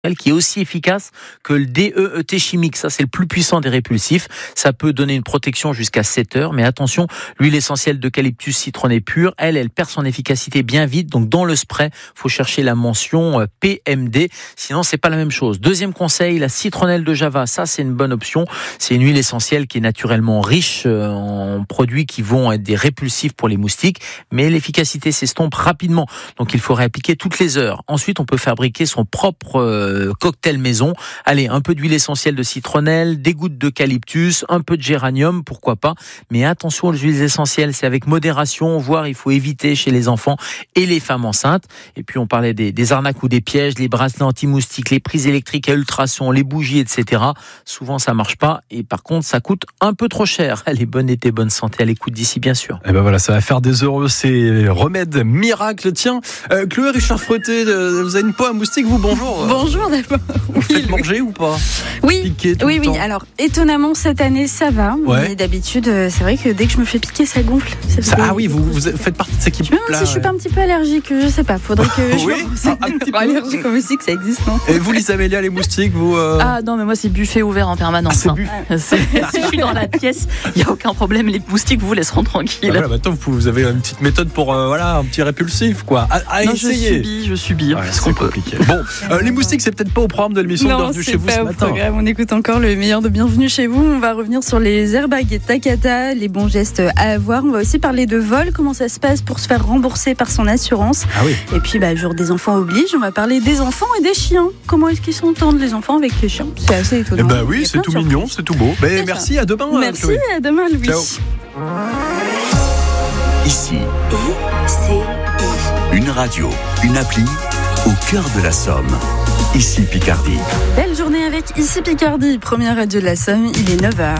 qui est aussi efficace que le DEET chimique. Ça, c'est le plus puissant des répulsifs. Ça peut donner une protection jusqu'à 7 heures. Mais attention, l'huile essentielle d'eucalyptus citronné pure, elle perd son efficacité bien vite. Donc, dans le spray, faut chercher la mention PMD. Sinon, c'est pas la même chose. Deuxième conseil, la citronnelle de Java. Ça, c'est une bonne option. C'est une huile essentielle qui est naturellement riche en produits qui vont être des répulsifs pour les moustiques. Mais l'efficacité s'estompe rapidement. Donc, il faut réappliquer toutes les heures. Ensuite, on peut fabriquer son propre cocktail maison. Allez, un peu d'huile essentielle de citronnelle, des gouttes d'eucalyptus, un peu de géranium, pourquoi pas. Mais attention aux huiles essentielles, c'est avec modération, voire il faut éviter chez les enfants et les femmes enceintes. Et puis on parlait des arnaques ou des pièges, les bracelets anti-moustiques, les prises électriques à ultrasons, les bougies, etc. Souvent ça marche pas et par contre ça coûte un peu trop cher. Allez, bon été, bonne santé à l'écoute d'ici bien sûr. Et ben voilà, ça va faire des heureux ces remèdes miracles. Tiens, Chloé Richard Froté, vous avez une peau à moustique, vous, bonjour. Bonjour d'abord. Vous faites manger ou pas? Oui, Piquer tout oui, le temps. Alors étonnamment cette année ça va. Ouais. Mais d'habitude c'est vrai que dès que je me fais piquer ça gonfle. Ah oui, vous faites partie de cette équipe. Même si je suis pas un petit peu allergique, je sais pas. Faudrait que je Oui, me un petit peu. allergique aux moustiques, ça existe non? Et vous, Lisa Amélia, les moustiques, vous Ah non, mais moi c'est buffet ouvert en permanence. c'est hein. buffet. Si je suis dans la pièce, il n'y a aucun problème, les moustiques vous laisseront tranquilles. Voilà, maintenant vous avez une petite méthode pour un petit répulsif quoi. À Non, essayer. je subis. Ouais, Parce c'est qu'on peut. compliqué. Bon, les moustiques, c'est peut-être pas au programme de l'émission Non, Bienvenue c'est chez vous pas ce au matin. programme. On écoute encore le meilleur de Bienvenue chez vous. On va revenir sur les airbags et Takata, les bons gestes à avoir. On va aussi parler de vol, comment ça se passe pour se faire rembourser par son assurance. Ah oui. Et puis, jour des enfants oblige, on va parler des enfants et des chiens. Comment est-ce qu'ils s'entendent les enfants avec les chiens? C'est assez Eh étonnant. ben oui, Il y a c'est plein de tout surprises. mignon, c'est tout beau. C'est Merci, ça. à demain. Merci, Chloé. à demain Louis. Ciao. Ici, une radio, une appli au cœur de la Somme. Ici Picardie. Belle journée avec Ici Picardie, première radio de la Somme, il est 9h.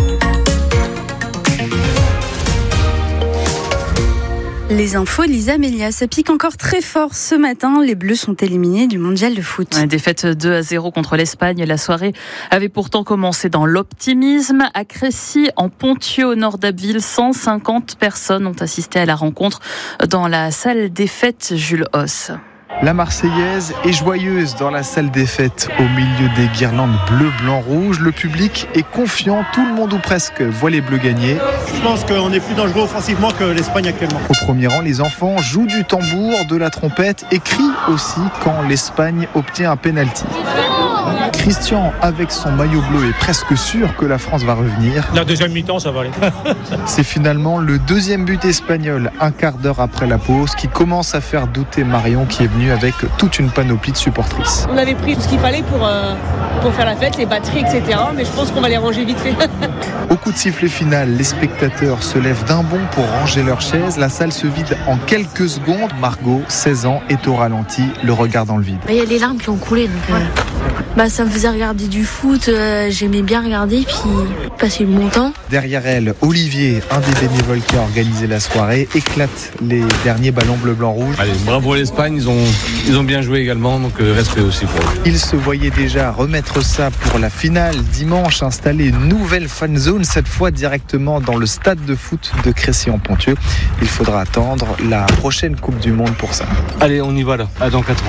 Les infos, Lisa Amélia, ça pique encore très fort ce matin. Les Bleus sont éliminés du mondial de foot. Ouais, défaite 2-0 contre l'Espagne. La soirée avait pourtant commencé dans l'optimisme. À Crécy, en Ponthieu, au nord d'Abbeville, 150 personnes ont assisté à la rencontre dans la salle des fêtes Jules Hauss. La Marseillaise est joyeuse dans la salle des fêtes, au milieu des guirlandes bleu, blanc, rouge. Le public est confiant, tout le monde ou presque voit les Bleus gagner. Je pense qu'on est plus dangereux offensivement que l'Espagne actuellement. Au premier rang, les enfants jouent du tambour, de la trompette et crient aussi quand l'Espagne obtient un pénalty. Christian, avec son maillot bleu, est presque sûr que la France va revenir. La deuxième mi-temps, ça va aller. C'est finalement le deuxième but espagnol, un quart d'heure après la pause, qui commence à faire douter Marion, qui est venue avec toute une panoplie de supportrices. On avait pris tout ce qu'il fallait pour faire la fête, les batteries, etc. Mais je pense qu'on va les ranger vite fait. Au coup de sifflet final, les spectateurs se lèvent d'un bond pour ranger leurs chaises. La salle se vide en quelques secondes. Margot, 16 ans, est au ralenti, le regard dans le vide. Il y a les larmes qui ont coulé, donc ça me faisait regarder du foot. J'aimais bien regarder, puis passer le bon temps. Derrière elle, Olivier, un des bénévoles qui a organisé la soirée, éclate les derniers ballons bleu, blanc, rouge. Allez, bravo l'Espagne, ils ont bien joué également, donc respect aussi pour eux. Il se voyait déjà remettre ça pour la finale dimanche, installer une nouvelle fan zone, cette fois directement dans le stade de foot de Crécy-en-Ponthieu. Il faudra attendre la prochaine Coupe du Monde pour ça. Allez, on y va là, dans 4 ans.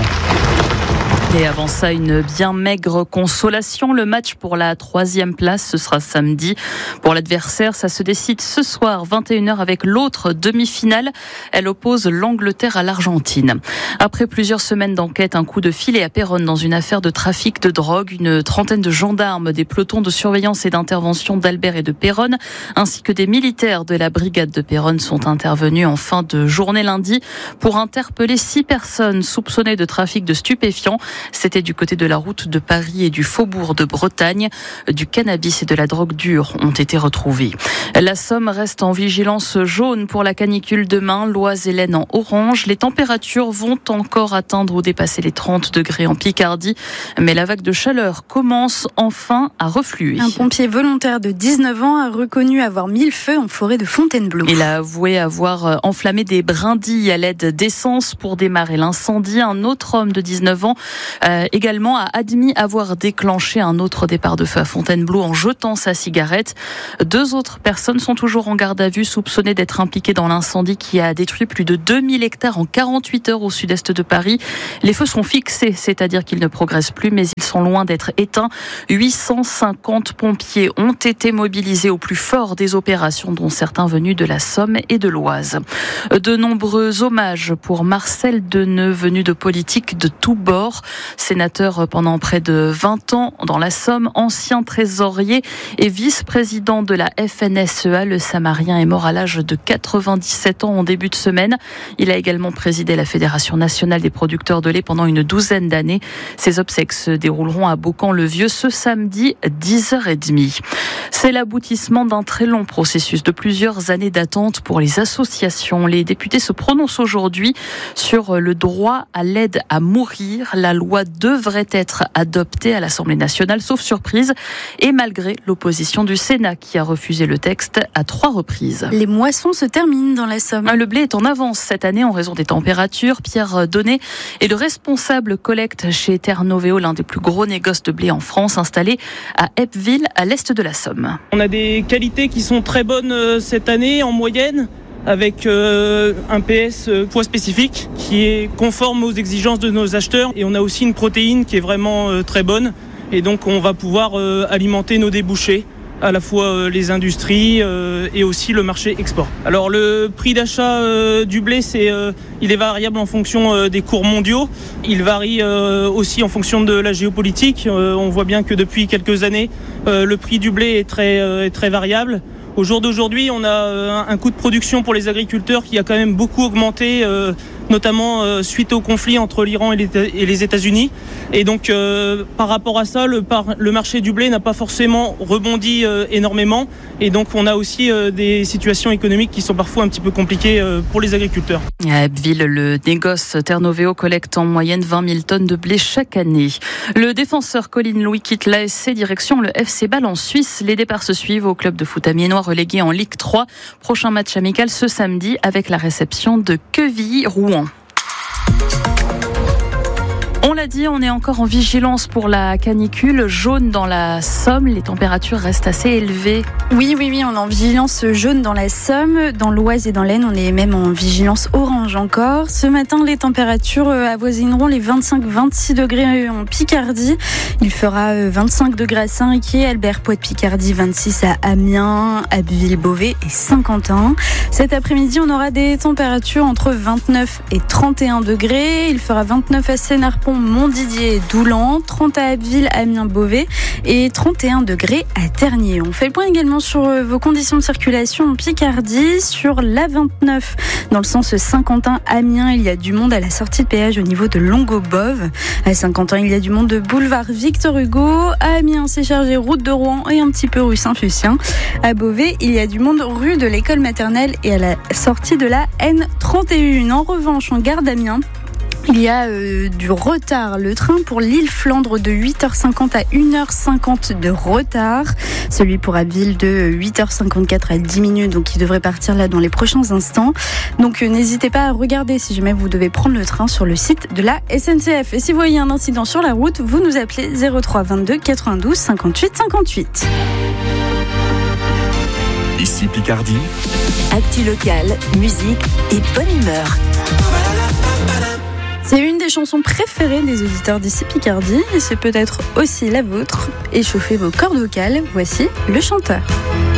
Et avant ça, une bien maigre consolation. Le match pour la 3e place, ce sera samedi. Pour l'adversaire, ça se décide ce soir, 21h, avec l'autre demi-finale. Elle oppose l'Angleterre à l'Argentine. Après plusieurs semaines d'enquête, un coup de filet à Péronne dans une affaire de trafic de drogue. Une trentaine de gendarmes, des pelotons de surveillance et d'intervention d'Albert et de Péronne, ainsi que des militaires de la brigade de Péronne sont intervenus en fin de journée lundi pour interpeller 6 personnes soupçonnées de trafic de stupéfiants. C'était du côté de la route de Paris et du faubourg de Bretagne. Du cannabis et de la drogue dure ont été retrouvés. La Somme reste en vigilance jaune pour la canicule demain. L'Oise-Hélène en orange. Les températures vont encore atteindre ou dépasser les 30 degrés en Picardie. Mais la vague de chaleur commence enfin à refluer. Un pompier volontaire de 19 ans a reconnu avoir mis le feu en forêt de Fontainebleau. Il a avoué avoir enflammé des brindilles à l'aide d'essence pour démarrer l'incendie. Un autre homme de 19 ans également a admis avoir déclenché un autre départ de feu à Fontainebleau en jetant sa cigarette. 2 autres personnes sont toujours en garde à vue, soupçonnées d'être impliquées dans l'incendie qui a détruit plus de 2000 hectares en 48 heures au sud-est de Paris. Les feux sont fixés, c'est-à-dire qu'ils ne progressent plus, mais ils sont loin d'être éteints. 850 pompiers ont été mobilisés au plus fort des opérations, dont certains venus de la Somme et de l'Oise. De nombreux hommages pour Marcel Deneux, venu de politique de tous bords. Sénateur pendant près de 20 ans dans la Somme, ancien trésorier et vice-président de la FNSEA, le Samarien est mort à l'âge de 97 ans en début de semaine. Il a également présidé la Fédération nationale des producteurs de lait pendant une douzaine d'années. Ses obsèques se dérouleront à Beaucamp-le-Vieux ce samedi 10h30. C'est l'aboutissement d'un très long processus de plusieurs années d'attente pour les associations. Les députés se prononcent aujourd'hui sur le droit à l'aide à mourir. La loi devrait être adoptée à l'Assemblée nationale, sauf surprise, et malgré l'opposition du Sénat qui a refusé le texte à 3 reprises. Les moissons se terminent dans la Somme. Le blé est en avance cette année en raison des températures. Pierre Donnet est le responsable collecte chez Terre Novéo, l'un des plus gros négoces de blé en France, installé à Eppeville, à l'est de la Somme. On a des qualités qui sont très bonnes cette année en moyenne, avec un PS poids spécifique qui est conforme aux exigences de nos acheteurs. Et on a aussi une protéine qui est vraiment très bonne. Et donc on va pouvoir alimenter nos débouchés, à la fois les industries et aussi le marché export. Alors le prix d'achat du blé, il est variable en fonction des cours mondiaux. Il varie aussi en fonction de la géopolitique. On voit bien que depuis quelques années, le prix du blé est très variable. Au jour d'aujourd'hui, on a un coût de production pour les agriculteurs qui a quand même beaucoup augmenté, notamment suite au conflit entre l'Iran et les États-Unis. Et donc, par rapport à ça, le marché du blé n'a pas forcément rebondi énormément. Et donc, on a aussi des situations économiques qui sont parfois un petit peu compliquées pour les agriculteurs. À Eppeville, le négoce Terre Novéo collecte en moyenne 20 000 tonnes de blé chaque année. Le défenseur Colin Louis quitte l'ASC direction le FC Bâle en Suisse. Les départs se suivent au club de foot amiénois relégué en Ligue 3. Prochain match amical ce samedi avec la réception de Quevilly-Rouen. On l'a dit, on est encore en vigilance pour la canicule jaune dans la Somme. Les températures restent assez élevées. Oui, on est en vigilance jaune dans la Somme. Dans l'Oise et dans l'Aisne, on est même en vigilance orange encore. Ce matin, les températures avoisineront les 25-26 degrés en Picardie. Il fera 25 degrés à Saint-Riquier, Albert Poix-de-Picardie, 26 à Amiens, Abbeville-Beauvais et Saint-Quentin. Cet après-midi, on aura des températures entre 29 et 31 degrés. Il fera 29 à Sénarpont, Montdidier et Doulan, 30 à Abbeville, Amiens, Beauvais et 31 degrés à Tergnier. On fait le point également sur vos conditions de circulation en Picardie. Sur l'A29, dans le sens Saint-Quentin-Amiens, il y a du monde à la sortie de péage au niveau de Longobove. À Saint-Quentin, il y a du monde de boulevard Victor Hugo. À Amiens, c'est chargé route de Rouen et un petit peu rue Saint-Fucien. À Beauvais, il y a du monde rue de l'école maternelle et à la sortie de la N31. En revanche, en gare d'Amiens, il y a du retard. Le train pour l'île Flandre de 8h50 à 1h50 de retard. Celui pour Abbeville de 8h54 à 10 minutes. Donc il devrait partir là dans les prochains instants. Donc n'hésitez pas à regarder si jamais vous devez prendre le train sur le site de la SNCF. Et si vous voyez un incident sur la route, vous nous appelez 03 22 92 58 58. Ici Picardie. Actu locale, musique et bonne humeur. C'est une des chansons préférées des auditeurs d'ici Picardie et c'est peut-être aussi la vôtre. Échauffez vos cordes vocales, voici Le Chanteur.